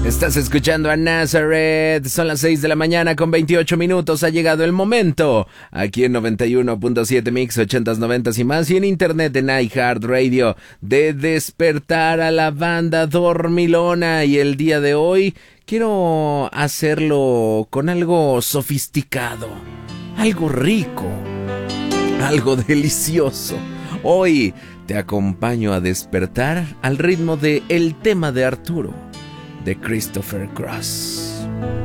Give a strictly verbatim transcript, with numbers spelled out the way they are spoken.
Estás escuchando a Nazareth. Son las seis de la mañana con veintiocho minutos. Ha llegado el momento. Aquí en noventa y uno punto siete Mix, ochentas, noventas y más. Y en internet en iHeartRadio. De despertar a la banda dormilona. Y el día de hoy quiero hacerlo con algo sofisticado. Algo rico. Algo delicioso. Hoy te acompaño a despertar al ritmo de El tema de Arturo, de Christopher Cross.